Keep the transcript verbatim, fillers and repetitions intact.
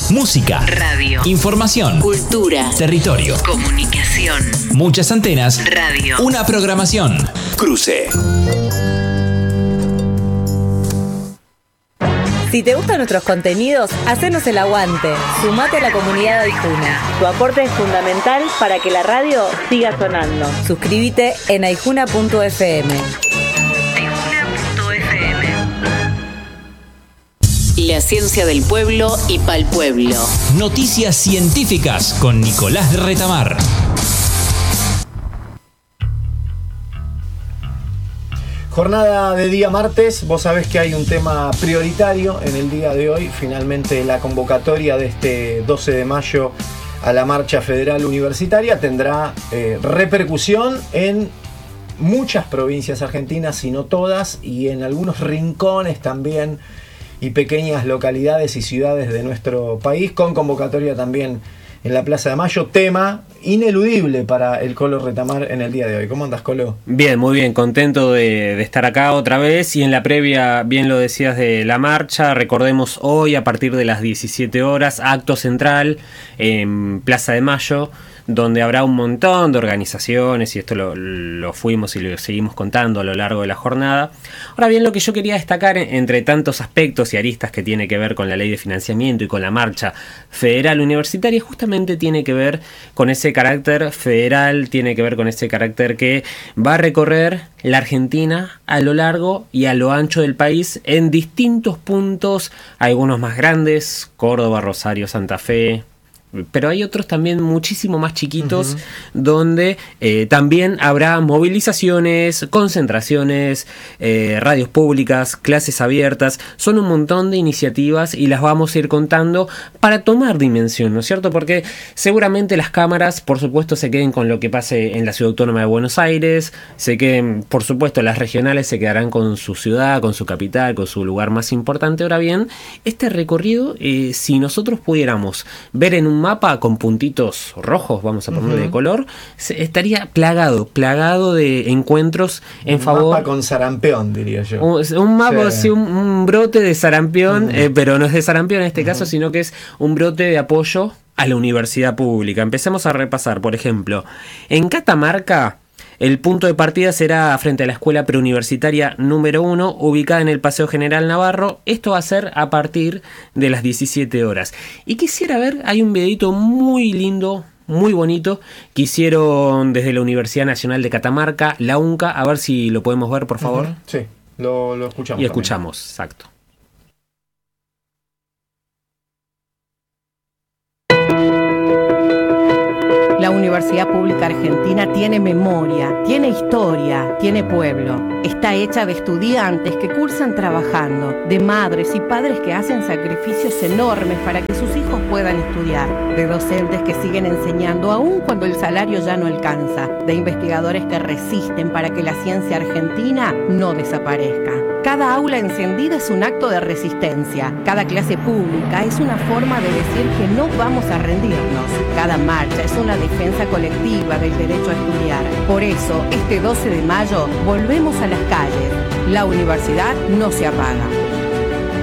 Música, radio, información, cultura, territorio, comunicación, muchas antenas, radio, una programación. Cruce. Si te gustan nuestros contenidos, hacenos el aguante. Sumate a la comunidad de Aijuna. Tu aporte es fundamental para que la radio siga sonando. Suscríbete en aijuna punto efe eme. aijuna punto efe eme. La ciencia del pueblo y pa'l pueblo. Noticias científicas con Nicolás de Retamar. Jornada de día martes, vos sabés que hay un tema prioritario en el día de hoy. Finalmente la convocatoria de este doce de mayo a la Marcha Federal Universitaria tendrá eh, repercusión en muchas provincias argentinas, si no todas, y en algunos rincones también y pequeñas localidades y ciudades de nuestro país, con convocatoria también en la Plaza de Mayo, tema ineludible para el Colo Retamar en el día de hoy. ¿Cómo andas, Colo? Bien, muy bien, contento de, de estar acá otra vez. Y en la previa, bien lo decías, de la marcha, recordemos hoy a partir de las diecisiete horas, acto central en Plaza de Mayo, donde habrá un montón de organizaciones, y esto lo, lo fuimos y lo seguimos contando a lo largo de la jornada. Ahora bien, lo que yo quería destacar, entre tantos aspectos y aristas que tiene que ver con la ley de financiamiento y con la marcha federal universitaria, justamente tiene que ver con ese carácter federal, tiene que ver con ese carácter que va a recorrer la Argentina a lo largo y a lo ancho del país en distintos puntos, algunos más grandes, Córdoba, Rosario, Santa Fe, pero hay otros también muchísimo más chiquitos, uh-huh. donde eh, también habrá movilizaciones, concentraciones, eh, radios públicas, clases abiertas. Son un montón de iniciativas y las vamos a ir contando para tomar dimensión, ¿no es cierto? Porque seguramente las cámaras, por supuesto, se queden con lo que pase en la Ciudad Autónoma de Buenos Aires, se queden, por supuesto, las regionales se quedarán con su ciudad, con su capital, con su lugar más importante. Ahora bien, este recorrido, eh, si nosotros pudiéramos ver en un mapa con puntitos rojos, vamos a ponerle uh-huh. de color, estaría plagado, plagado de encuentros en un favor... Un mapa con sarampión, diría yo. Un, un mapa, sí, sí un, un brote de sarampión, uh-huh. eh, pero no es de sarampión en este uh-huh. caso, sino que es un brote de apoyo a la universidad pública. Empecemos a repasar, por ejemplo, en Catamarca, el punto de partida será frente a la Escuela Preuniversitaria número uno, ubicada en el Paseo General Navarro. Esto va a ser a partir de las diecisiete horas. Y quisiera ver, hay un videito muy lindo, muy bonito, que hicieron desde la Universidad Nacional de Catamarca, la UNCA. A ver si lo podemos ver, por favor. Uh-huh. Sí, lo, lo escuchamos. Y escuchamos, también. Exacto. La Universidad Pública Argentina tiene memoria, tiene historia, tiene pueblo. Está hecha de estudiantes que cursan trabajando, de madres y padres que hacen sacrificios enormes para que sus hijos puedan estudiar, de docentes que siguen enseñando aún cuando el salario ya no alcanza, de investigadores que resisten para que la ciencia argentina no desaparezca. Cada aula encendida es un acto de resistencia. Cada clase pública es una forma de decir que no vamos a rendirnos. Cada marcha es una defensa colectiva del derecho a estudiar. Por eso, este doce de mayo, volvemos a las calles. La universidad no se apaga.